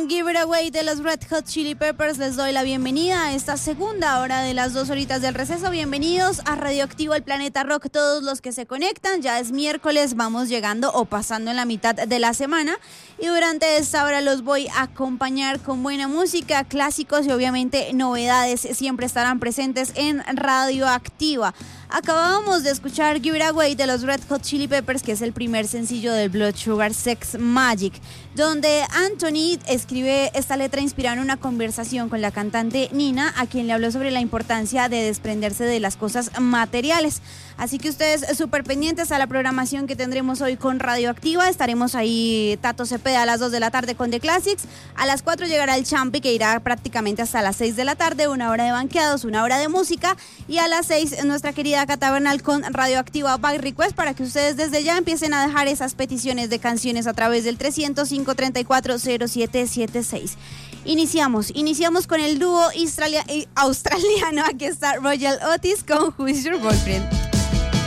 con Give It Away de los Red Hot Chili Peppers les doy la bienvenida a esta segunda hora de las 2 horitas del receso. Bienvenidos a Radioactivo, el Planeta Rock, todos los que se conectan. Ya es miércoles, vamos llegando o pasando en la mitad de la semana y durante esta hora los voy a acompañar con buena música, clásicos y obviamente novedades. Siempre estarán presentes en Radioactiva. Acabábamos de escuchar Give It Away de los Red Hot Chili Peppers, que es el primer sencillo del Blood Sugar Sex Magik, donde Anthony escribe esta letra inspirada en una conversación con la cantante Nina, a quien le habló sobre la importancia de desprenderse de las cosas materiales. Así que ustedes súper pendientes a la programación que tendremos hoy con Radioactiva. Estaremos ahí Tato Cepeda a las 2 de la tarde con The Classics. A las 4 llegará el Champi, que irá prácticamente hasta las 6 de la tarde, una hora de banqueados, una hora de música. Y a las 6 nuestra querida Cata Bernal con Radioactiva Back Request, para que ustedes desde ya empiecen a dejar esas peticiones de canciones a través del 305-340776. Iniciamos con el dúo australiano. Aquí está Royal Otis con Who Is Your Boyfriend.